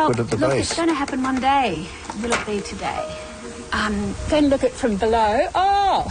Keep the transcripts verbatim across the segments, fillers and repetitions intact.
liquid well, at the look, base. It's going to happen one day. Will it be today? Um, then look at from below. Oh!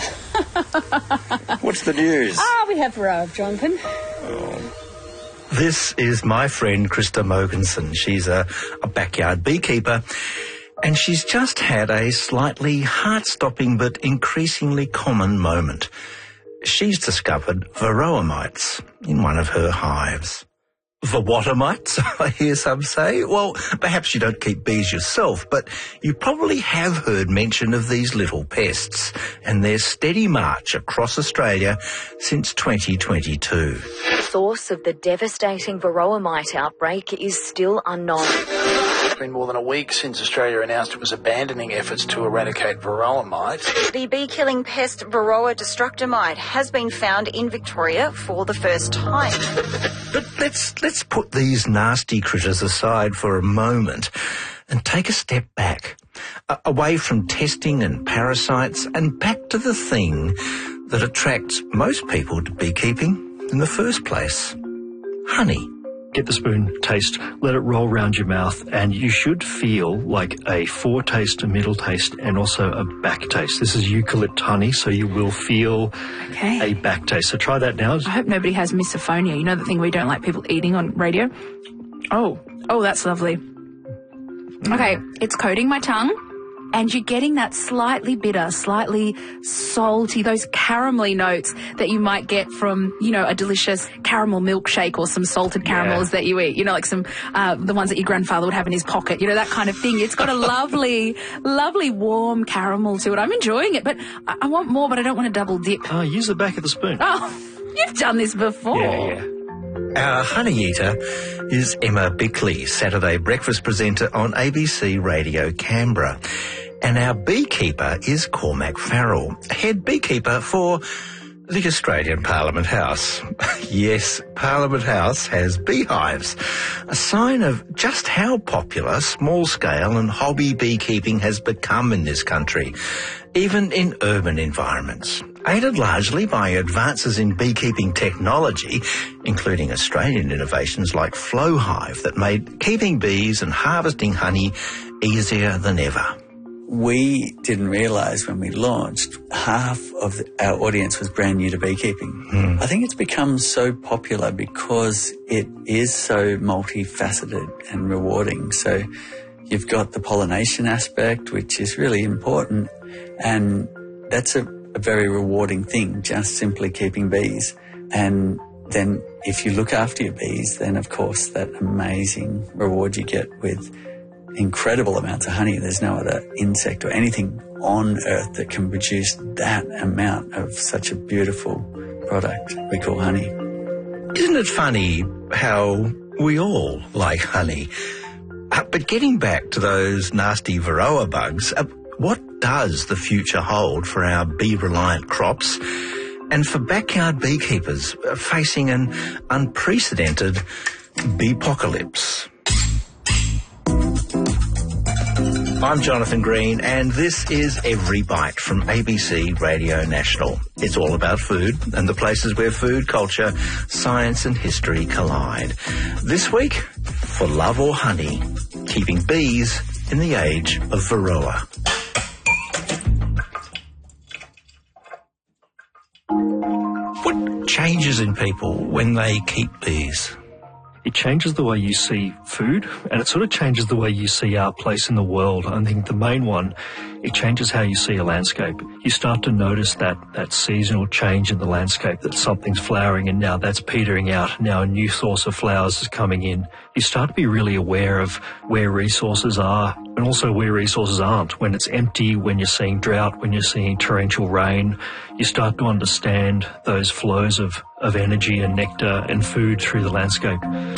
What's the news? Ah, we have Varroa, Jonathan. Oh. This is my friend Krista Mogensen. She's a, a backyard beekeeper, and she's just had a slightly heart-stopping but increasingly common moment. She's discovered varroa mites in one of her hives. Varroa mites, I hear some say. Well, perhaps you don't keep bees yourself, but you probably have heard mention of these little pests and their steady march across Australia since twenty twenty-two. The source of the devastating varroa mite outbreak is still unknown. It's been more than a week since Australia announced it was abandoning efforts to eradicate varroa mites. The bee-killing pest Varroa destructor mite has been found in Victoria for the first time. But let's let's put these nasty critters aside for a moment and take a step back, uh, away from testing and parasites and back to the thing that attracts most people to beekeeping in the first place: honey. Get the spoon, taste, let it roll round your mouth, and you should feel like a foretaste, a middle taste, and also a back taste. This is eucalypt honey, so you will feel Okay. a back taste. So try that now. I hope nobody has misophonia. You know the thing we don't like people eating on radio? Oh, oh, that's lovely. Okay, it's coating my tongue, and you're getting that slightly bitter, slightly salty, those caramelly notes that you might get from, you know, a delicious caramel milkshake or some salted caramels Yeah. that you eat, you know, like some, uh, the ones that your grandfather would have in his pocket, you know, that kind of thing. It's got a lovely, lovely warm caramel to it. I'm enjoying it, but I, I want more, but I don't want to double dip. Oh, use the back of the spoon. Oh, you've done this before. Yeah, yeah. Our honey eater is Emma Bickley, Saturday breakfast presenter on A B C Radio Canberra. And our beekeeper is Cormac Farrell, head beekeeper for the Australian Parliament House. Yes, Parliament House has beehives, a sign of just how popular small-scale and hobby beekeeping has become in this country, even in urban environments. Aided largely by advances in beekeeping technology, including Australian innovations like Flowhive that made keeping bees and harvesting honey easier than ever. We didn't realise when we launched, half of the, our audience was brand new to beekeeping. Mm. I think it's become so popular because it is so multifaceted and rewarding. So you've got the pollination aspect, which is really important, and that's a, a very rewarding thing, just simply keeping bees. And then if you look after your bees, then of course that amazing reward you get with incredible amounts of honey. There's no other insect or anything on Earth that can produce that amount of such a beautiful product we call honey. Isn't it funny how we all like honey? Uh, but getting back to those nasty varroa bugs, uh, what does the future hold for our bee-reliant crops and for backyard beekeepers uh, facing an unprecedented bee-apocalypse? I'm Jonathan Green, and this is Every Bite from A B C Radio National. It's all about food and the places where food, culture, science and history collide. This week, for love or honey, keeping bees in the age of varroa. What changes in people when they keep bees? It changes the way you see food, and it sort of changes the way you see our place in the world. I think the main one, it changes how you see a landscape. You start to notice that, that seasonal change in the landscape, that something's flowering and now that's petering out. Now a new source of flowers is coming in. You start to be really aware of where resources are and also where resources aren't. When it's empty, when you're seeing drought, when you're seeing torrential rain, you start to understand those flows of, of energy and nectar and food through the landscape.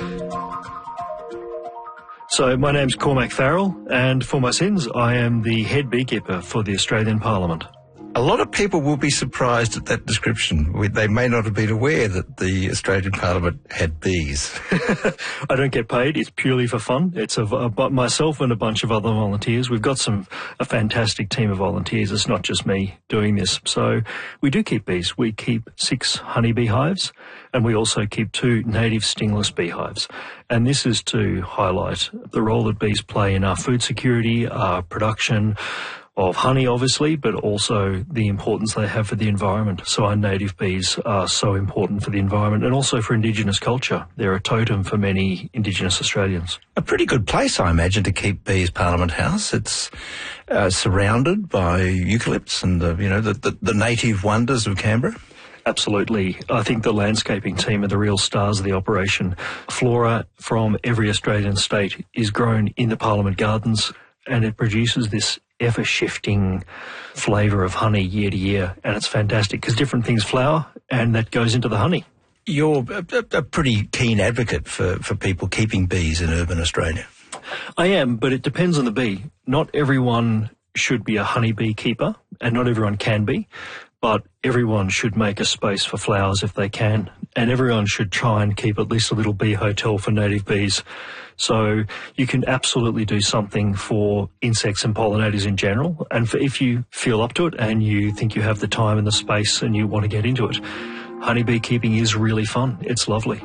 So my name's Cormac Farrell, and for my sins, I am the head beekeeper for the Australian Parliament. A lot of people will be surprised at that description. We- They may not have been aware that the Australian Parliament had bees. I don't get paid. It's purely for fun. It's a, a, myself and a bunch of other volunteers. We've got some a fantastic team of volunteers. It's not just me doing this. So we do keep bees. We keep six honeybee hives, and we also keep two native stingless beehives. And this is to highlight the role that bees play in our food security, our production of honey, obviously, but also the importance they have for the environment. So our native bees are so important for the environment and also for Indigenous culture. They're a totem for many Indigenous Australians. A pretty good place, I imagine, to keep bees, Parliament House. It's uh, surrounded by eucalypts and, the, you know, the, the, the native wonders of Canberra. Absolutely. I think the landscaping team are the real stars of the operation. Flora from every Australian state is grown in the Parliament Gardens, and it produces this ever-shifting flavour of honey year to year, and it's fantastic because different things flower, and that goes into the honey. You're a, a pretty keen advocate for, for people keeping bees in urban Australia. I am, but it depends on the bee. Not everyone should be a honeybee keeper, and not everyone can be, but everyone should make a space for flowers if they can, and everyone should try and keep at least a little bee hotel for native bees. So you can absolutely do something for insects and pollinators in general, and for if you feel up to it and you think you have the time and the space and you want to get into it, honeybee keeping is really fun. It's lovely.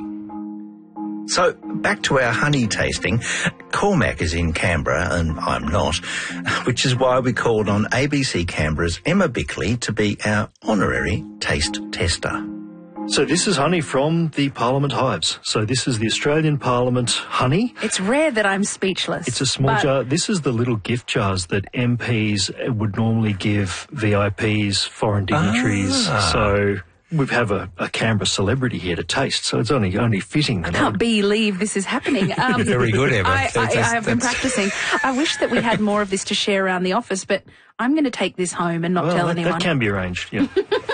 So back to our honey tasting. Cormac is in Canberra and I'm not, which is why we called on A B C Canberra's Emma Bickley to be our honorary taste tester. So this is honey from the Parliament hives. So this is the Australian Parliament honey. It's rare that I'm speechless. It's a small but... jar. This is the little gift jars that M Ps would normally give V I Ps, foreign dignitaries. Ah. So we have a, a Canberra celebrity here to taste, so it's only only fitting that I can't believe this is happening. Um, Very good, Emma. I, I, I have been That's- practicing. I wish that we had more of this to share around the office, but I'm going to take this home and not well, tell that, anyone. that can be arranged, yeah.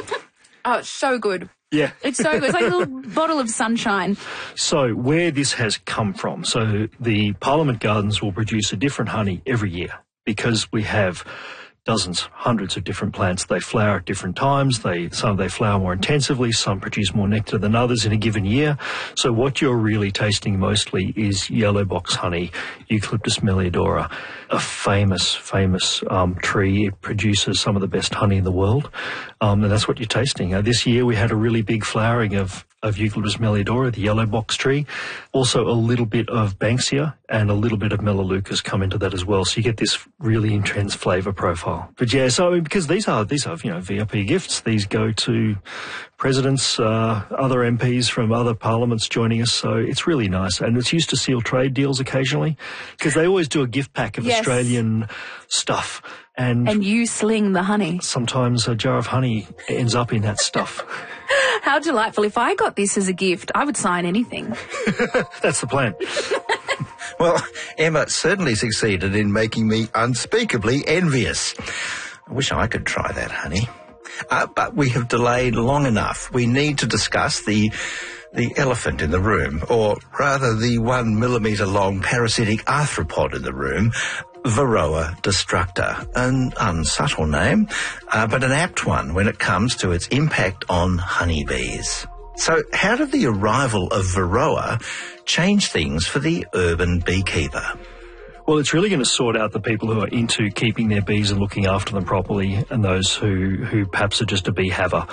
Oh, it's so good. Yeah. It's so good. It's like a little bottle of sunshine. So where this has come from, so the Parliament Gardens will produce a different honey every year because we have dozens, hundreds of different plants. They flower at different times. They some they flower more intensively. Some produce more nectar than others in a given year. So what you're really tasting mostly is yellow box honey, Eucalyptus melliodora, a famous, famous um, tree. It produces some of the best honey in the world, um, and that's what you're tasting. Uh, this year we had a really big flowering of of Eucalyptus melliodora, the yellow box tree. Also a little bit of Banksia and a little bit of Melaleucas come into that as well. So you get this really intense flavour profile. But yeah, so I mean, because these are, these are, you know, V I P gifts. These go to presidents, uh, other M Ps from other parliaments joining us. So it's really nice. And it's used to seal trade deals occasionally because they always do a gift pack of Yes. Australian stuff. And, And you sling the honey. sometimes a jar of honey ends up in that stuff. How delightful. If I got this as a gift, I would sign anything. That's the plan. Well, Emma certainly succeeded in making me unspeakably envious. I wish I could try that, honey. Uh, but we have delayed long enough. We need to discuss the the elephant in the room, or rather the one millimetre long parasitic arthropod in the room, Varroa destructor. An unsubtle name, uh, but an apt one when it comes to its impact on honeybees. So how did the arrival of Varroa change things for the urban beekeeper? Well, it's really going to sort out the people who are into keeping their bees and looking after them properly and those who, who perhaps are just a bee haver.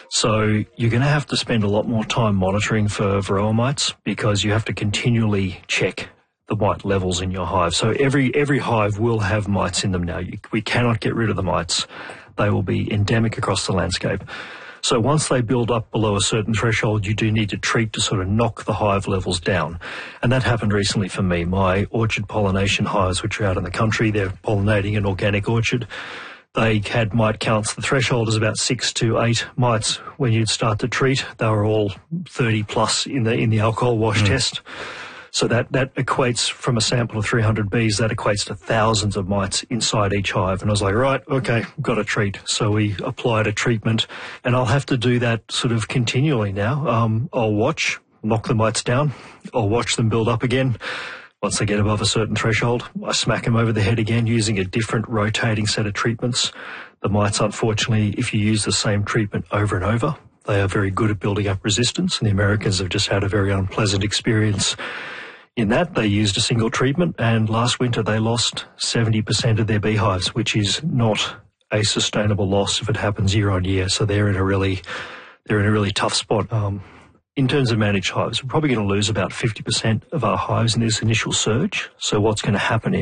So you're going to have to spend a lot more time monitoring for Varroa mites because you have to continually check the mite levels in your hive. So every every hive will have mites in them now. You, we cannot get rid of the mites. They will be endemic across the landscape. So once they build up below a certain threshold, you do need to treat to sort of knock the hive levels down. And that happened recently for me. My orchard pollination hives, which are out in the country, they're pollinating an organic orchard. They had mite counts. The threshold is about six to eight mites when you'd start to treat. They were all thirty plus in the in the alcohol wash mm. test. So that, that equates from a sample of three hundred bees, that equates to thousands of mites inside each hive. And I was like, right, okay, got to treat. So we applied a treatment and I'll have to do that sort of continually now. Um, I'll watch, knock the mites down. I'll watch them build up again. Once they get above a certain threshold, I smack them over the head again using a different rotating set of treatments. The mites, unfortunately, if you use the same treatment over and over, they are very good at building up resistance, and the Americans have just had a very unpleasant experience in that. They used a single treatment, and last winter they lost seventy percent of their beehives, which is not a sustainable loss if it happens year on year. So they're in a really, they're in a really tough spot. Um, in terms of managed hives, we're probably going to lose about fifty percent of our hives in this initial surge. So what's going to happen is